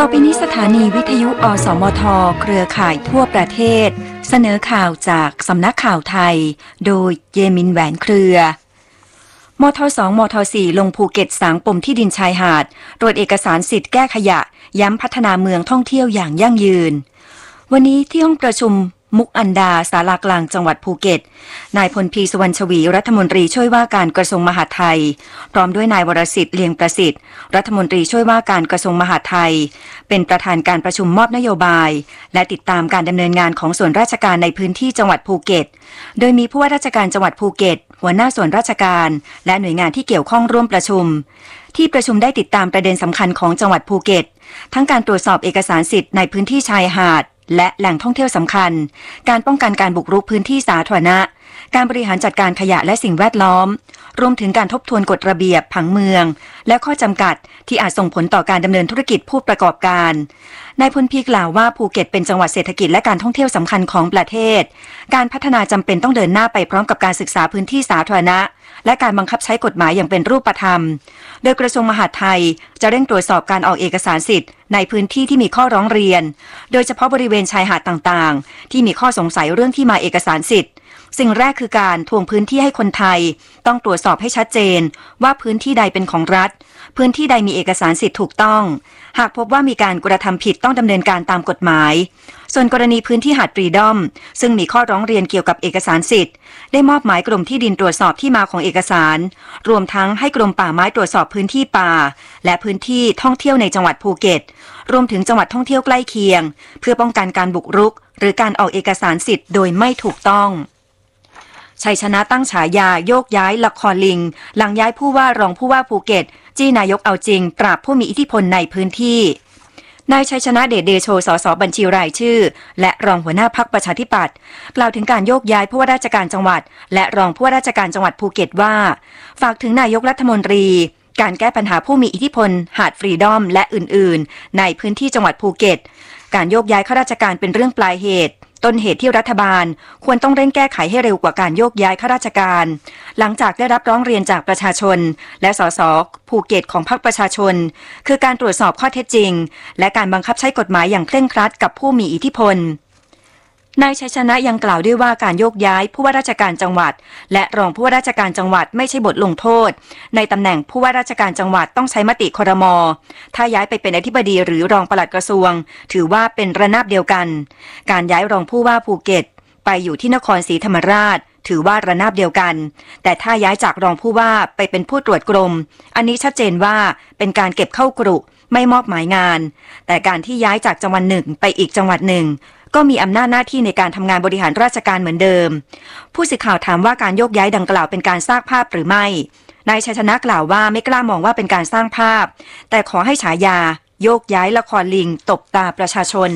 ไปนี้สถานีวิทยุอสมทเครือข่ายทั่วประเทศเสนอข่าวจากสำนักข่าวไทยโดยเยมินแหวนเครือมท2มท4ลงภูเก็ตสางปมที่ดินชายหาดตรวจเอกสารสิทธิ์แก้ขยะย้ำพัฒนาเมืองท่องเที่ยวอย่างยั่งยืนวันนี้ที่ห้องประชุมมุกอันดาศาลากลางจังหวัดภูเก็ตนายพลพีสุวรรณชวีรัฐมนตรีช่วยว่าการกระทรวงมหาดไทยพร้อมด้วยนายวรสิทธิ์เลียงประสิทธิ์รัฐมนตรีช่วยว่าการกระทรวงมหาดไทยเป็นประธานการประชุมมอบนโยบายและติดตามการดำเนินงานของส่วนราชการในพื้นที่จังหวัดภูเก็ตโดยมีผู้ว่าราชการจังหวัดภูเก็ตหัวหน้าส่วนราชการและหน่วยงานที่เกี่ยวข้องร่วมประชุมที่ประชุมได้ติดตามประเด็นสำคัญของจังหวัดภูเก็ตทั้งการตรวจสอบเอกสารสิทธิ์ในพื้นที่ชายหาดและแหล่งท่องเที่ยวสำคัญการป้องกันการบุกรุกพื้นที่สาธารณะการบริหารจัดการขยะและสิ่งแวดล้อมรวมถึงการทบทวนกฎระเบียบผังเมืองและข้อจำกัดที่อาจส่งผลต่อการดำเนินธุรกิจผู้ประกอบการนายพลพีกล่าวว่าภูเก็ตเป็นจังหวัดเศรษฐกิจและการท่องเที่ยวสำคัญของประเทศการพัฒนาจำเป็นต้องเดินหน้าไปพร้อมกับการศึกษาพื้นที่สาธารณะและการบังคับใช้กฎหมายอย่างเป็นรูปธรรมโดยกระทรวงมหาดไทยจะเร่งตรวจสอบการออกเอกสารสิทธิ์ในพื้นที่ที่มีข้อร้องเรียนโดยเฉพาะบริเวณชายหาดต่างๆที่มีข้อสงสัยเรื่องที่มาเอกสารสิทธิ์สิ่งแรกคือการทวงพื้นที่ให้คนไทยต้องตรวจสอบให้ชัดเจนว่าพื้นที่ใดเป็นของรัฐพื้นที่ใดมีเอกสารสิทธิ์ถูกต้องหากพบว่ามีการกระทำผิดต้องดำเนินการตามกฎหมายส่วนกรณีพื้นที่หาดฟรีดอมซึ่งมีข้อร้องเรียนเกี่ยวกับเอกสารสิทธิ์ได้มอบหมายกรมที่ดินตรวจสอบที่มาของเอกสารรวมทั้งให้กรมป่าไม้ตรวจสอบพื้นที่ป่าและพื้นที่ท่องเที่ยวในจังหวัดภูเก็ตรวมถึงจังหวัดท่องเที่ยวใกล้เคียงเพื่อป้องกันการบุกรุกหรือการออกเอกสารสิทธิ์โดยไม่ถูกต้องชัยชนะตั้งฉายาโยกย้ายละครลิงหลังย้ายผู้ว่ารองผู้ว่าภูเก็ตจี้นายกเอาจริงปราบผู้มีอิทธิพลในพื้นที่นายชัยชนะเดชเดโชสสบัญชีรายชื่อและรองหัวหน้าพรรคประชาธิปัตย์กล่าวถึงการโยกย้ายผู้ว่าราชการจังหวัดและรองผู้ว่าราชการจังหวัดภูเก็ตว่าฝากถึงนายกรัฐมนตรีการแก้ปัญหาผู้มีอิทธิพลหาดฟรีดอมและอื่นๆในพื้นที่จังหวัดภูเก็ตการโยกย้ายข้าราชการเป็นเรื่องปลายเหตุต้นเหตุที่รัฐบาลควรต้องเร่งแก้ไขให้เร็วกว่าการโยกย้ายข้าราชการหลังจากได้รับร้องเรียนจากประชาชนและสสภูเก็ตของพรรคประชาชนคือการตรวจสอบข้อเท็จจริงและการบังคับใช้กฎหมายอย่างเคร่งครัดกับผู้มีอิทธิพลนายชัยชนะยังกล่าวด้วยว่าการโยกย้ายผู้ว่าราชการจังหวัดและรองผู้ว่าราชการจังหวัดไม่ใช่บทลงโทษในตำแหน่งผู้ว่าราชการจังหวัดต้องใช้มติครม.ถ้าย้ายไปเป็นอธิบดีหรือรองปลัดกระทรวงถือว่าเป็นระนาบเดียวกันการย้ายรองผู้ว่าภูเก็ตไปอยู่ที่นครศรีธรรมราชถือว่าระนาบเดียวกันแต่ถ้าย้ายจากรองผู้ว่าไปเป็นผู้ตรวจกรมอันนี้ชัดเจนว่าเป็นการเก็บเข้ากรุไม่มอบหมายงานแต่การที่ย้ายจากจังหวัดหนึ่งไปอีกจังหวัดหนึ่งก็มีอำนาจหน้าที่ในการทำงานบริหารราชการเหมือนเดิมผู้สื่อข่าวถามว่าการโยกย้ายดังกล่าวเป็นการสร้างภาพหรือไม่นายชัยชนะกล่าวว่าไม่กล้ามองว่าเป็นการสร้างภาพแต่ขอให้ฉายาโยกย้ายละครลิงตบตาประชาชน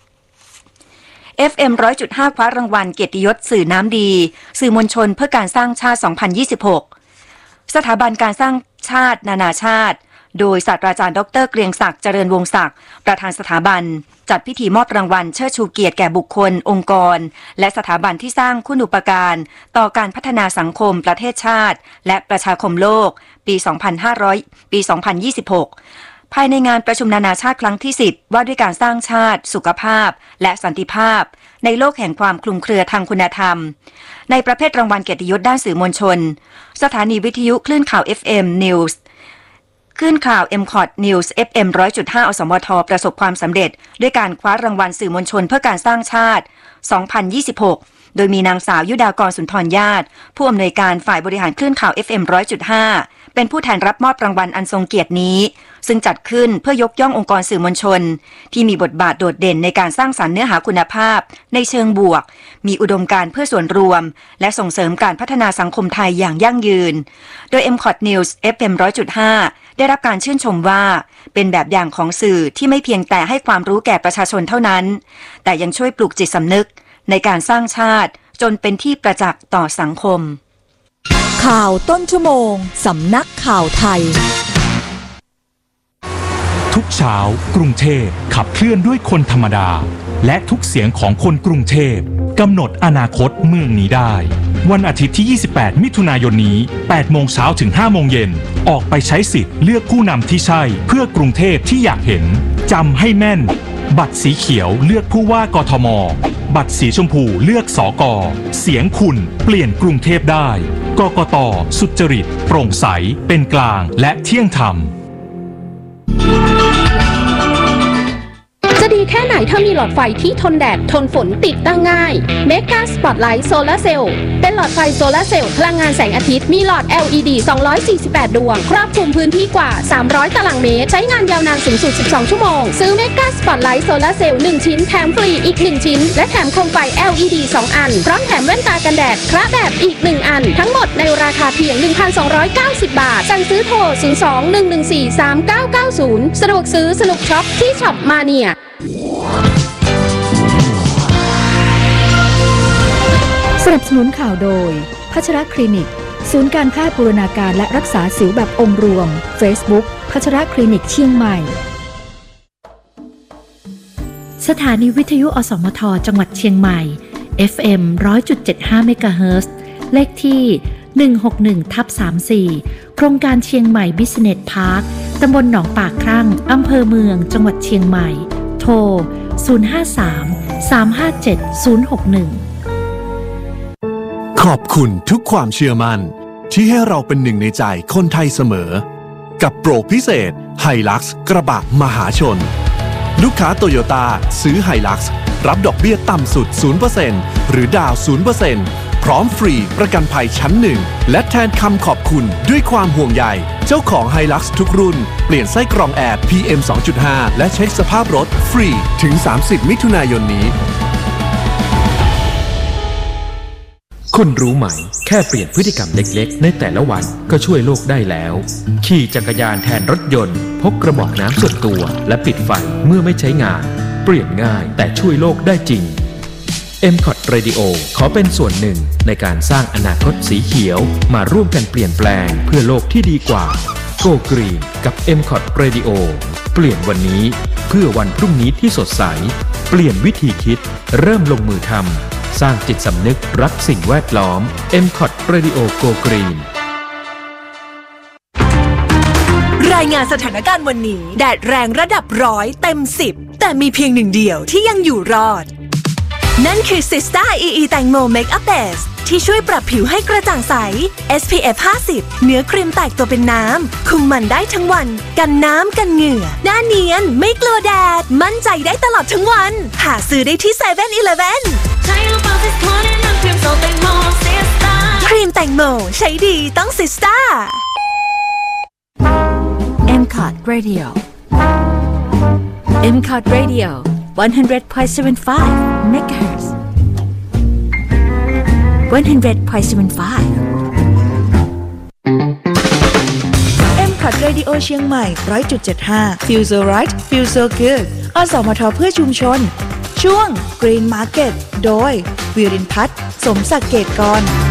FM 100.5 คว้ารางวัลเกียรติยศสื่อน้ำดีสื่อมวลชนเพื่อการสร้างชาติ 2026 สถาบันการสร้างชาตินานาชาติโดยศาสตราจารย์ดร.เกรียงศักดิ์เจริญวงศ์ศักดิ์ประธานสถาบันจัดพิธีมอบรางวัลเชิดชูเกียรติแก่บุคคลองค์กรและสถาบันที่สร้างคุณูปการต่อการพัฒนาสังคมประเทศชาติและประชาคมโลกปี 2026 ภายในงานประชุมนานาชาติครั้งที่ 10 ว่าด้วยการสร้างชาติสุขภาพและสันติภาพในโลกแห่งความคลุมเครือทางคุณธรรมในประเภทรางวัลเกียรติยศด้านสื่อมวลชนสถานีวิทยุคลื่นข่าว FM Newsคลื่นข่าว MCOT News FM 100.5 อสมทประสบความสำเร็จด้วยการคว้ารางวัลสื่อมวลชนเพื่อการสร้างชาติ 2026 โดยมีนางสาวยุดากรสุนทรญาติผู้อำนวยการฝ่ายบริหารคลื่นข่าว FM 100.5 เป็นผู้แทนรับมอบรางวัลอันทรงเกียรตินี้ซึ่งจัดขึ้นเพื่อยกย่ององค์กรสื่อมวลชนที่มีบทบาทโดดเด่นในการสร้างสรรค์เนื้อหาคุณภาพในเชิงบวกมีอุดมการณ์เพื่อส่วนรวมและส่งเสริมการพัฒนาสังคมไทยอย่างยั่งยืนโดย MCOT News FM 100.5 ได้รับการชื่นชมว่าเป็นแบบอย่างของสื่อที่ไม่เพียงแต่ให้ความรู้แก่ประชาชนเท่านั้นแต่ยังช่วยปลูกจิตสำนึกในการสร้างชาติจนเป็นที่ประจักษ์ต่อสังคมข่าวต้นชั่วโมงสำนักข่าวไทยทุกเช้ากรุงเทพขับเคลื่อนด้วยคนธรรมดาและทุกเสียงของคนกรุงเทพกำหนดอนาคตเมืองนี้ได้วันอาทิตย์ที่ 28 มิถุนายนนี้ 8 โมงเช้าถึง 5 โมงเย็นออกไปใช้สิทธิ์เลือกผู้นำที่ใช่เพื่อกรุงเทพที่อยากเห็นจำให้แม่นบัตรสีเขียวเลือกผู้ว่ากทม.บัตรสีชมพูเลือกสก.เสียงคุณเปลี่ยนกรุงเทพได้กกต.สุจริตโปร่งใสเป็นกลางและเที่ยงธรรมจะดีแค่ไหนถ้ามีหลอดไฟที่ทนแดดทนฝนติดตั้งง่าย Mega Spotlight Solar Cell เป็นหลอดไฟโซลาร์เซลล์พลังงานแสงอาทิตย์มีหลอด LED 248 ดวงครอบคลุมพื้นที่กว่า300ตารางเมตรใช้งานยาวนานสูงสุด12ชั่วโมงซื้อ Mega Spotlight Solar Cell 1 ชิ้นแถมฟรีอีก1ชิ้นและแถมโคมไฟ LED 2 อันพร้อมแถมแว่นตากันแดดคระแบบอีก1อันทั้งหมดในราคาเพียง 1,290 บาทสั่งซื้อโทร 02-114-3990 สะดวกซื้อสนุกช็อปที่ช็อปมาเนียสนับสนุนข่าวโดยพัชรคลินิกศูนย์การแพทย์บูรณาการและรักษาสิวแบบองค์รวม Facebook พัชรคลินิกเชียงใหม่สถานีวิทยุอสมทจังหวัดเชียงใหม่ FM 100.75 เมกะเฮิรตซ์เลขที่ 161/34 โครงการเชียงใหม่ Business Park ตำบลหนองปากครั่งอำเภอเมืองจังหวัดเชียงใหม่โทร 053-357-061 ขอบคุณทุกความเชื่อมั่นที่ให้เราเป็นหนึ่งในใจคนไทยเสมอกับโปรพิเศษ Hilux กระบะมหาชนลูกค้าโตโยต้าซื้อ Hilux รับดอกเบี้ยต่ำสุด 0% หรือดาว 0% พร้อมฟรีประกันภัยชั้นหนึ่งและแทนคำขอบคุณด้วยความห่วงใยเจ้าของ Hilux ทุกรุ่นเปลี่ยนไส้กรองแอร์ PM 2.5 และเช็คสภาพรถฟรีถึง 30 มิถุนายนนี้คุณรู้ไหมแค่เปลี่ยนพฤติกรรมเล็กๆในแต่ละวันก็ช่วยโลกได้แล้วขี่จักรยานแทนรถยนต์พกกระบอกน้ำส่วนตัวและปิดไฟเมื่อไม่ใช้งานเปลี่ยนง่ายแต่ช่วยโลกได้จริง MCOT Radio ขอเป็นส่วนหนึ่งในการสร้างอนาคตสีเขียวมาร่วมกันเปลี่ยนแปลงเพื่อโลกที่ดีกว่า Go Green กับ MCOT Radio เปลี่ยนวันนี้เพื่อวันพรุ่งนี้ที่สดใสเปลี่ยนวิธีคิดเริ่มลงมือทำสร้างจิตสำนึกรักสิ่งแวดล้อม MCOT Radio Go Green รายงานสถานการณ์วันนี้แดดแรงระดับ100เต็ม10แต่มีเพียงหนึ่งเดียวที่ยังอยู่รอดนั่นคือ Sista EE แตงโม Makeup Base ที่ช่วยปรับผิวให้กระจ่างใส SPF 50 เนื้อครีมแตกตัวเป็นน้ำคุมมันได้ทั้งวันกันน้ำกันเหงื่อหน้าเนียนไม่กลัวแดดมั่นใจได้ตลอดทั้งวันหาซื้อได้ที่ 7-Eleven ครีมแตงโมใช้ดีต้อง Sista MCOT Radio MCOT Radio 100.75 MHz 100.75 MCOT Radio เชียงใหม่ 100.75 Feel so right Feel so good อสมทเพื่อชุมชนช่วง Green Market โดยวิรินทร์พัฒน์สมศักดิ์เกตกร